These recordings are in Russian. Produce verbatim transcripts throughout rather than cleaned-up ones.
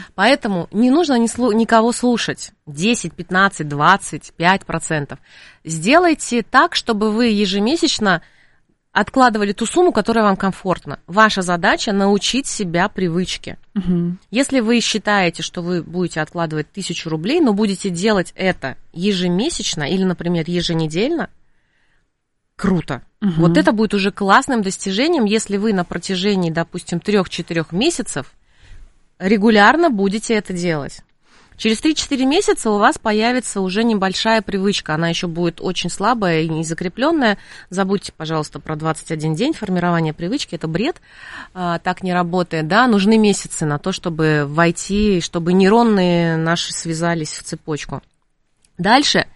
Поэтому не нужно ни слу- никого слушать. десять, пятнадцать, двадцать пять процентов. Сделайте так, чтобы вы ежемесячно откладывали ту сумму, которая вам комфортна. Ваша задача научить себя привычке. Угу. Если вы считаете, что вы будете откладывать тысячу рублей, но будете делать это ежемесячно или, например, еженедельно, круто. Угу. Вот это будет уже классным достижением, если вы на протяжении, допустим, трех-четырех месяцев регулярно будете это делать. Через три-четыре месяца у вас появится уже небольшая привычка, она еще будет очень слабая и незакрепленная. Забудьте, пожалуйста, про двадцать один день формирования привычки, это бред, так не работает, да, нужны месяцы на то, чтобы войти, чтобы нейроны наши связались в цепочку. Дальше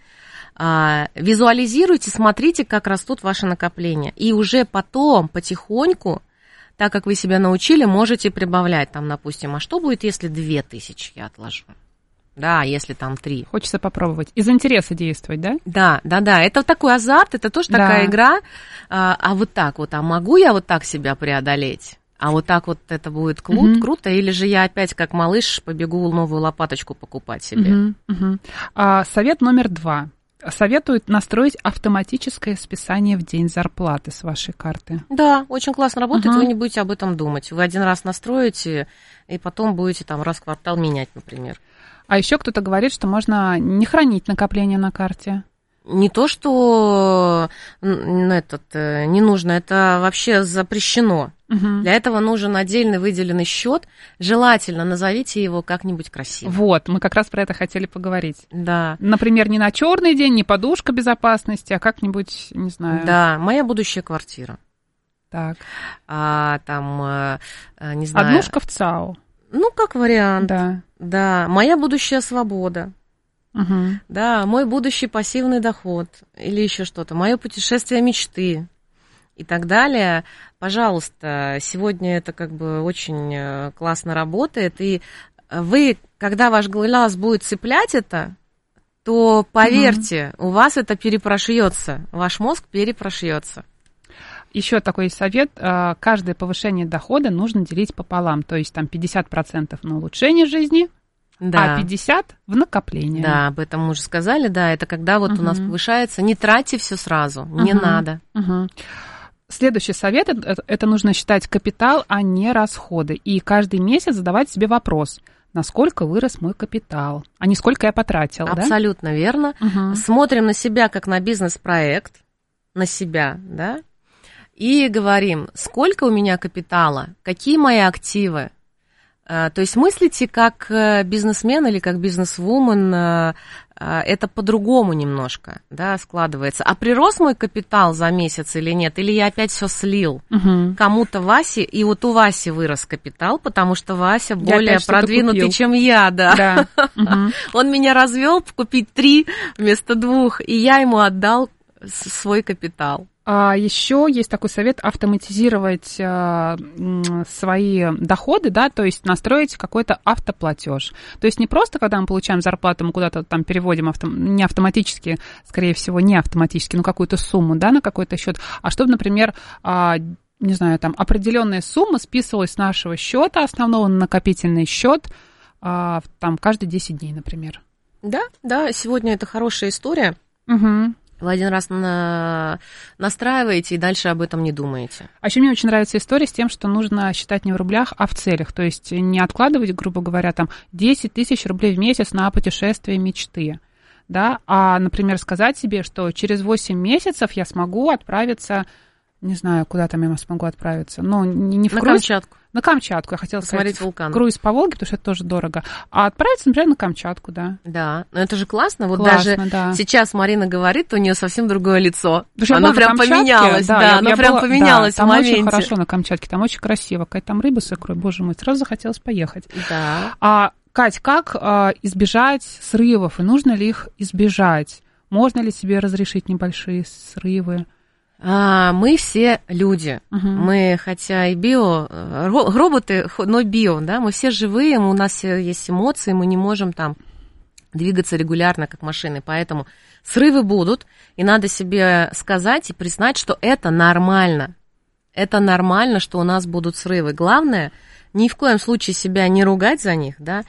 визуализируйте, смотрите, как растут ваши накопления, и уже потом потихоньку, так как вы себя научили, можете прибавлять, там, допустим, а что будет, если две тысячи я отложу? Да, если там три. Хочется попробовать. Из интереса действовать, да? Да, да, да. Это такой азарт, это тоже да. такая игра. А, а вот так вот, а могу я вот так себя преодолеть? А вот так вот это будет кру- угу. круто? Или же я опять, как малыш, побегу новую лопаточку покупать себе? Угу, угу. А, совет номер два. Советуют настроить автоматическое списание в день зарплаты с вашей карты. Да, очень классно работает, угу. вы не будете об этом думать. Вы один раз настроите, и потом будете там раз в квартал менять, например. А еще кто-то говорит, что можно не хранить накопления на карте. Не то, что этот, не нужно, это вообще запрещено. Угу. Для этого нужен отдельный выделенный счет. Желательно назовите его как-нибудь красиво. Вот, мы как раз про это хотели поговорить. Да. Например, не на черный день, не подушка безопасности, а как-нибудь, не знаю. Да, моя будущая квартира. Так. А, там, не знаю. Однушка в ЦАО. Ну, как вариант. Да. Да, моя будущая свобода. Угу. Да, мой будущий пассивный доход или еще что-то, мое путешествие мечты и так далее. Пожалуйста, сегодня это как бы очень классно работает, и вы, когда ваш глаз будет цеплять это, то поверьте, угу. у вас это перепрошьется, ваш мозг перепрошьется. Еще такой совет, каждое повышение дохода нужно делить пополам, то есть там пятьдесят процентов на улучшение жизни, да. а пятьдесят процентов в накопление. Да, об этом мы уже сказали, да, это когда вот угу. у нас повышается, не тратьте все сразу, угу. не надо. Угу. Следующий совет, это, это нужно считать капитал, а не расходы, и каждый месяц задавать себе вопрос, насколько вырос мой капитал, а не сколько я потратил. Абсолютно да? верно. Угу. Смотрим на себя как на бизнес-проект, на себя, да, и говорим, сколько у меня капитала, какие мои активы. То есть мыслите как бизнесмен или как бизнесвумен, это по-другому немножко, да, складывается. А прирос мой капитал за месяц или нет, или я опять все слил угу. кому-то Васе, и вот у Васи вырос капитал, потому что Вася более продвинутый, чем я, да. да. Угу. Он меня развел купить три вместо двух, и я ему отдал свой капитал. А еще есть такой совет автоматизировать а, свои доходы, да, то есть настроить какой-то автоплатеж. То есть не просто, когда мы получаем зарплату, мы куда-то там переводим авто, не автоматически, скорее всего, не автоматически, но какую-то сумму, да, на какой-то счет, а чтобы, например, а, не знаю, там определенная сумма списывалась с нашего счета основного на накопительный счет а, там каждые десять дней, например. Да, да, сегодня это хорошая история. Угу. Вы один раз на... настраиваете и дальше об этом не думаете. А еще мне очень нравится история с тем, что нужно считать не в рублях, а в целях. То есть не откладывать, грубо говоря, там десять тысяч рублей в месяц на путешествие мечты, да, а, например, сказать себе, что через восемь месяцев я смогу отправиться, не знаю, куда там я смогу отправиться, но не, не в на круиз. Камчатку. На Камчатку, я хотела посмотреть сказать, вулкан. Круиз по Волге, потому что это тоже дорого. А отправиться, например, на Камчатку, да. Да, но это же классно. Вот классно, даже да. сейчас Марина говорит, у нее совсем другое лицо. Потому оно прям поменялось, да, да оно я прям была, поменялось да, в моменте. Там очень хорошо на Камчатке, там очень красиво. Какая там рыба с икрой, боже мой, сразу захотелось поехать. Да. А, Кать, как а, избежать срывов, и нужно ли их избежать? Можно ли себе разрешить небольшие срывы? А, мы все люди, угу. мы хотя и био, роботы, но био, да, мы все живые, у нас есть эмоции, мы не можем там двигаться регулярно, как машины, поэтому срывы будут, и надо себе сказать и признать, что это нормально, это нормально, что у нас будут срывы. Главное, ни в коем случае себя не ругать за них, да,